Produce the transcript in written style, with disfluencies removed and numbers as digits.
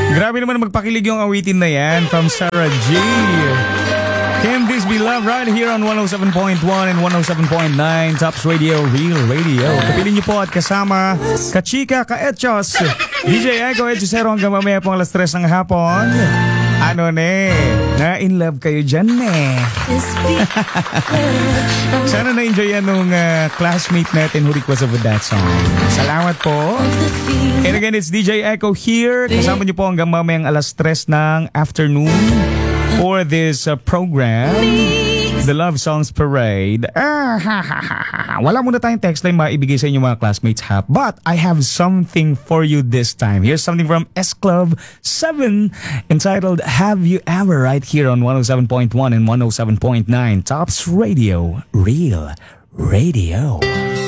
Grabe naman magpakilig yung awitin na yan from Sarah G. Can This Be Love right here on 107.1 and 107.9 Tops Radio, Real Radio. Kapilin niyo po at kasama Kachika, Ka-Etchos, DJ Echo, Etchosero hanggang mamaya pong alas 3 ng hapon. Ano na in love kayo dyan Sana na-enjoy yan nung classmate natin who requested for that song. Salamat po. And again, it's DJ Echo here. Kasama niyo po hanggang mamayang alas 3 ng afternoon for this program, The Love Songs Parade. Wala muna tayong text line maibigay sa inyo mga classmates ha. But I have something for you this time. Here's something from S Club 7 entitled Have You Ever, right here on 107.1 and 107.9 Tops Radio, Real Radio.